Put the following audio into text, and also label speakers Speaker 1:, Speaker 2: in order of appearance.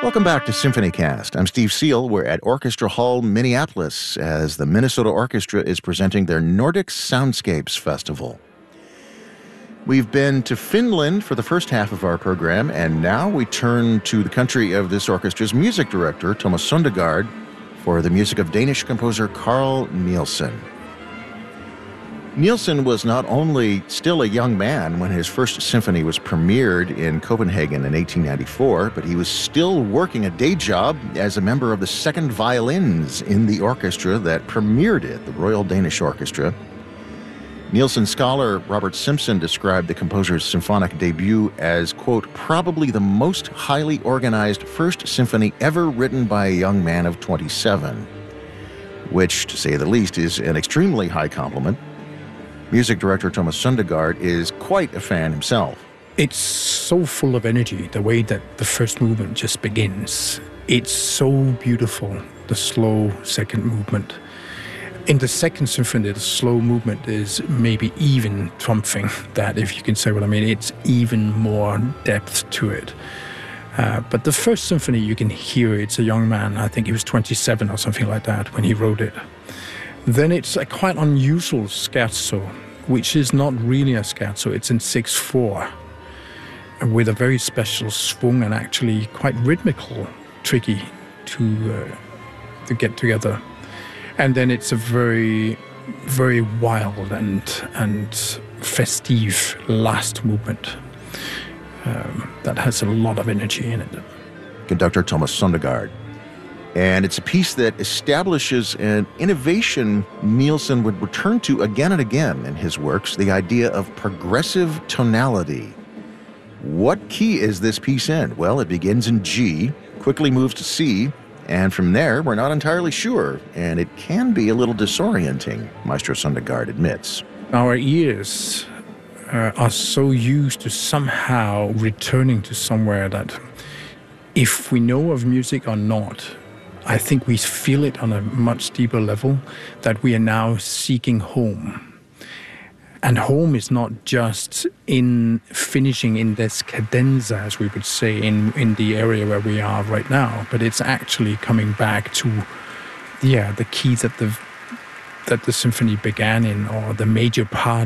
Speaker 1: Welcome back to SymphonyCast. I'm Steve Seal. We're at Orchestra Hall, Minneapolis, as the Minnesota Orchestra is presenting their Nordic Soundscapes Festival. We've been to Finland for the first half of our program, and now we turn to the country of this orchestra's music director, Thomas Søndergaard, for the music of Danish composer Carl Nielsen. Nielsen was not only still a young man when his first symphony was premiered in Copenhagen in 1894, but he was still working a day job as a member of the second violins in the orchestra that premiered it, the Royal Danish Orchestra. Nielsen scholar Robert Simpson described the composer's symphonic debut as, quote, probably the most highly organized first symphony ever written by a young man of 27, which, to say the least, is an extremely high compliment. Music director Thomas Søndergaard is quite a fan himself.
Speaker 2: It's so full of energy, the way that the first movement just begins. It's so beautiful, the slow second movement. In the second symphony, the slow movement is maybe even trumping that, if you can say what I mean. It's even more depth to it. But the first symphony, you can hear it's a young man. I think he was 27 or something like that when he wrote it. Then it's a quite unusual scherzo, which is not really a scherzo. It's in 6/4, with a very special swung and actually quite rhythmical, tricky to get together. And then it's a very, very wild and festive last movement that has a lot of energy in it.
Speaker 1: Conductor Thomas Søndergaard. And it's a piece that establishes an innovation Nielsen would return to again and again in his works, the idea of progressive tonality. What key is this piece in? Well, it begins in G, quickly moves to C, and from there, we're not entirely sure, and it can be a little disorienting, Maestro Søndergaard admits.
Speaker 2: Our ears are so used to somehow returning to somewhere that if we know of music or not, I think we feel it on a much deeper level, that we are now seeking home. And home is not just in finishing in this cadenza, as we would say, in the area where we are right now, but it's actually coming back to, the key that the symphony began in, or the major part